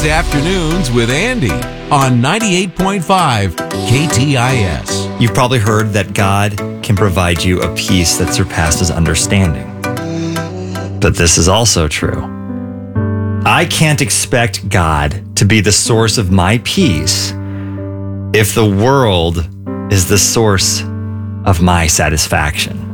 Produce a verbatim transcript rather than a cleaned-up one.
It's Afternoons with Andy on ninety-eight point five K T I S. You've probably heard that God can provide you a peace that surpasses understanding. But this is also true. I can't expect God to be the source of my peace if the world is the source of my satisfaction.